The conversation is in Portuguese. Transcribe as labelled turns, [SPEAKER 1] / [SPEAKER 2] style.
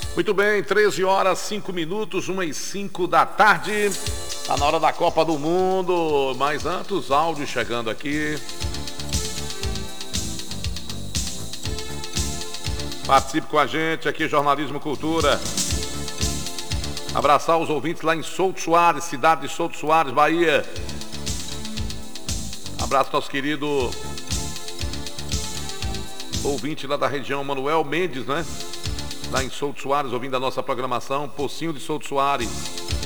[SPEAKER 1] Muito bem, 13 horas, 5 minutos, 1h05 da tarde. Tá na hora da Copa do Mundo. Mas antes, os áudios chegando aqui. Participe com a gente aqui, Jornalismo Cultura. Abraçar os ouvintes lá em Souto Soares, cidade de Souto Soares, Bahia. Abraço nosso querido ouvinte lá da região, Manuel Mendes, né? Lá em Souto Soares, ouvindo a nossa programação, Pocinho de Souto Soares.